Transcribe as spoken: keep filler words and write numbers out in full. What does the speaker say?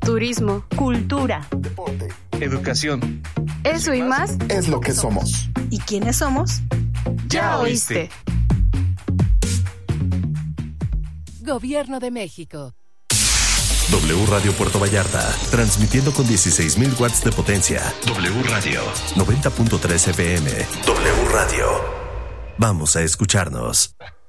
turismo, cultura, deporte, educación. Eso y más es lo que somos. ¿Y quiénes somos? Ya oíste. Gobierno de México. W Radio Puerto Vallarta, transmitiendo con dieciséis mil watts de potencia. W Radio, noventa punto tres F M. W Radio. Vamos a escucharnos.